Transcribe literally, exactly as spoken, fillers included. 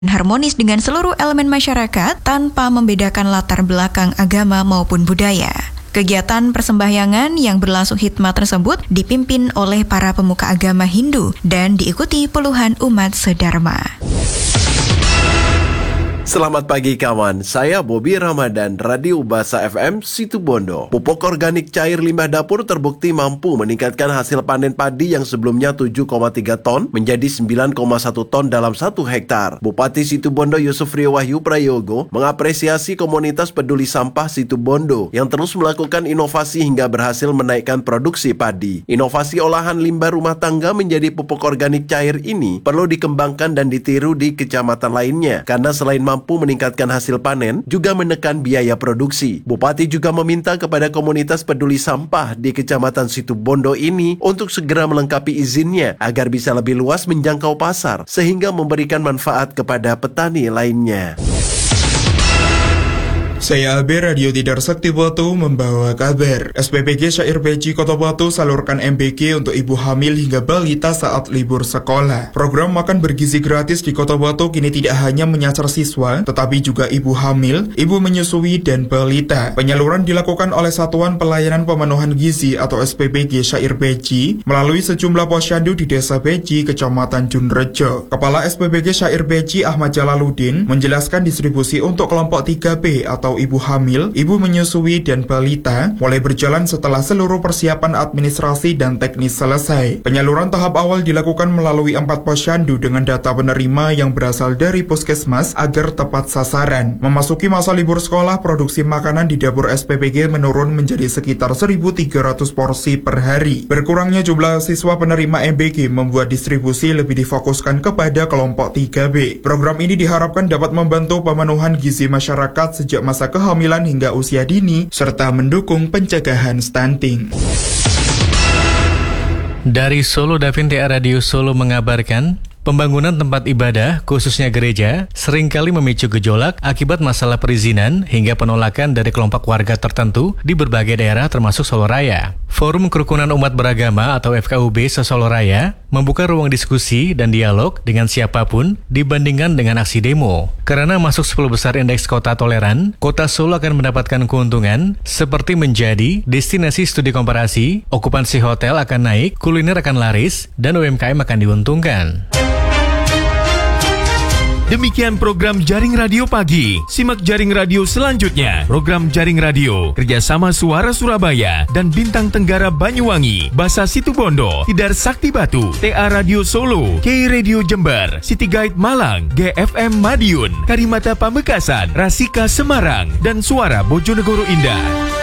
harmonis dengan seluruh elemen masyarakat tanpa membedakan latar belakang agama maupun budaya. Kegiatan persembahyangan yang berlangsung hikmat tersebut dipimpin oleh para pemuka agama Hindu dan diikuti puluhan umat sedharma. Selamat pagi kawan, saya Bobby Ramadan, Radio Bahasa F M Situbondo. Pupuk organik cair limbah dapur terbukti mampu meningkatkan hasil panen padi yang sebelumnya tujuh koma tiga ton menjadi sembilan koma satu ton dalam satu hektar. Bupati Situbondo Yusuf Rio Wahyu Prayogo mengapresiasi komunitas peduli sampah Situbondo yang terus melakukan inovasi hingga berhasil menaikkan produksi padi. Inovasi olahan limbah rumah tangga menjadi pupuk organik cair ini perlu dikembangkan dan ditiru di kecamatan lainnya, karena selain mampu meningkatkan hasil panen, juga menekan biaya produksi. Bupati juga meminta kepada komunitas peduli sampah di Kecamatan Situbondo ini untuk segera melengkapi izinnya agar bisa lebih luas menjangkau pasar sehingga memberikan manfaat kepada petani lainnya. Saya Abe, Radio Tidar Sakti Batu membawa kabar. S P P G Syair Beci Kota Batu salurkan M B G untuk ibu hamil hingga balita saat libur sekolah. Program makan bergizi gratis di Kota Batu kini tidak hanya menyasar siswa, tetapi juga ibu hamil, ibu menyusui, dan balita. Penyaluran dilakukan oleh Satuan Pelayanan Pemenuhan Gizi atau S P P G Syair Beci melalui sejumlah posyandu di Desa Beci, Kecamatan Junrejo. Kepala S P P G Syair Beci Ahmad Jalaluddin menjelaskan distribusi untuk kelompok tiga B atau ibu hamil, ibu menyusui, dan balita mulai berjalan setelah seluruh persiapan administrasi dan teknis selesai. Penyaluran tahap awal dilakukan melalui empat posyandu dengan data penerima yang berasal dari puskesmas agar tepat sasaran. Memasuki masa libur sekolah, produksi makanan di dapur S P P G menurun menjadi sekitar seribu tiga ratus porsi per hari. Berkurangnya jumlah siswa penerima M B G membuat distribusi lebih difokuskan kepada kelompok tiga B. Program ini diharapkan dapat membantu pemenuhan gizi masyarakat sejak masa kehamilan hingga usia dini, serta mendukung pencegahan stunting. Dari Solo, Davin T A Radio Solo mengabarkan, pembangunan tempat ibadah, khususnya gereja, seringkali memicu gejolak akibat masalah perizinan hingga penolakan dari kelompok warga tertentu di berbagai daerah termasuk Solo Raya. Forum Kerukunan Umat Beragama atau F K U B se-Solo Raya membuka ruang diskusi dan dialog dengan siapapun dibandingkan dengan aksi demo. Karena masuk sepuluh besar indeks kota toleran, kota Solo akan mendapatkan keuntungan seperti menjadi destinasi studi komparasi, okupansi hotel akan naik, kuliner akan laris, dan U M K M akan diuntungkan. Demikian program Jaring Radio Pagi. Simak Jaring Radio selanjutnya. Program Jaring Radio kerjasama Suara Surabaya dan Bintang Tenggara Banyuwangi, Basa Situbondo, Tidar Sakti Batu, T A Radio Solo, K Radio Jember, City Guide Malang, G F M Madiun, Karimata Pamekasan, Rasika Semarang, dan Suara Bojonegoro Indah.